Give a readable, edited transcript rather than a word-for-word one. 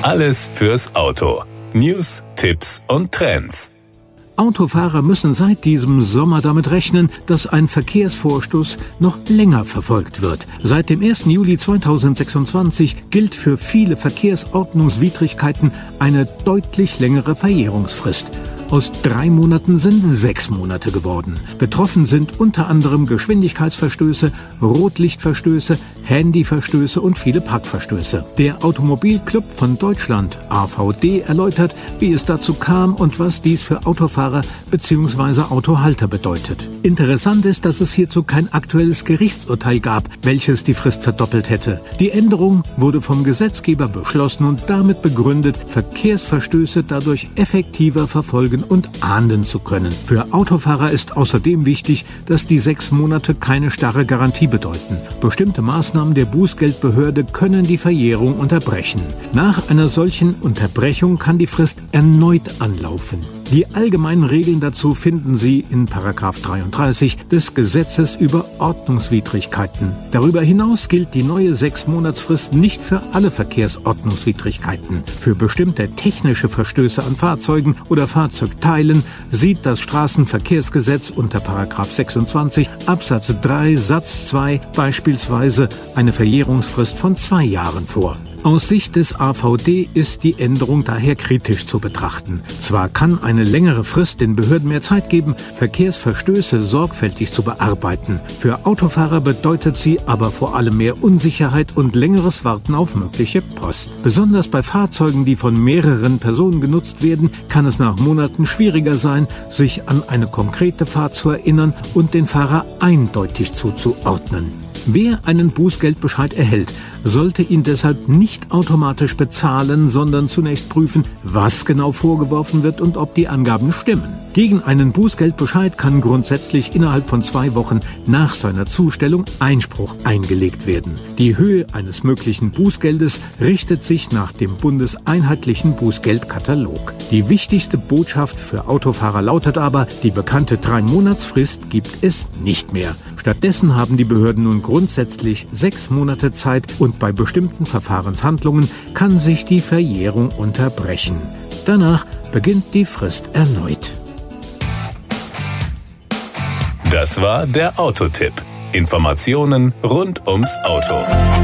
Alles fürs Auto. News, Tipps und Trends. Autofahrer müssen seit diesem Sommer damit rechnen, dass ein Verkehrsvorstoß noch länger verfolgt wird. Seit dem 1. Juli 2026 gilt für viele Verkehrsordnungswidrigkeiten eine deutlich längere Verjährungsfrist. Aus 3 Monaten sind 6 Monate geworden. Betroffen sind unter anderem Geschwindigkeitsverstöße, Rotlichtverstöße, Handyverstöße und viele Parkverstöße. Der Automobilclub von Deutschland, AVD, erläutert, wie es dazu kam und was dies für Autofahrer bzw. Autohalter bedeutet. Interessant ist, dass es hierzu kein aktuelles Gerichtsurteil gab, welches die Frist verdoppelt hätte. Die Änderung wurde vom Gesetzgeber beschlossen und damit begründet, Verkehrsverstöße dadurch effektiver verfolgen und ahnden zu können. Für Autofahrer ist außerdem wichtig, dass die 6 Monate keine starre Garantie bedeuten. Bestimmte Maßnahmen der Bußgeldbehörde können die Verjährung unterbrechen. Nach einer solchen Unterbrechung kann die Frist erneut anlaufen. Die allgemeinen Regeln dazu finden Sie in § 33 des Gesetzes über Ordnungswidrigkeiten. Darüber hinaus gilt die neue 6-Monatsfrist nicht für alle Verkehrsordnungswidrigkeiten. Für bestimmte technische Verstöße an Fahrzeugen oder Fahrzeugteilen sieht das Straßenverkehrsgesetz unter § 26 Absatz 3 Satz 2 beispielsweise eine Verjährungsfrist von 2 Jahren vor. Aus Sicht des AVD ist die Änderung daher kritisch zu betrachten. Zwar kann eine längere Frist den Behörden mehr Zeit geben, Verkehrsverstöße sorgfältig zu bearbeiten. Für Autofahrer bedeutet sie aber vor allem mehr Unsicherheit und längeres Warten auf mögliche Post. Besonders bei Fahrzeugen, die von mehreren Personen genutzt werden, kann es nach Monaten schwieriger sein, sich an eine konkrete Fahrt zu erinnern und den Fahrer eindeutig zuzuordnen. Wer einen Bußgeldbescheid erhält, sollte ihn deshalb nicht automatisch bezahlen, sondern zunächst prüfen, was genau vorgeworfen wird und ob die Angaben stimmen. Gegen einen Bußgeldbescheid kann grundsätzlich innerhalb von 2 Wochen nach seiner Zustellung Einspruch eingelegt werden. Die Höhe eines möglichen Bußgeldes richtet sich nach dem bundeseinheitlichen Bußgeldkatalog. Die wichtigste Botschaft für Autofahrer lautet aber, die bekannte 3-Monatsfrist gibt es nicht mehr. Stattdessen haben die Behörden nun grundsätzlich 6 Monate Zeit und bei bestimmten Verfahrenshandlungen kann sich die Verjährung unterbrechen. Danach beginnt die Frist erneut. Das war der Autotipp. Informationen rund ums Auto.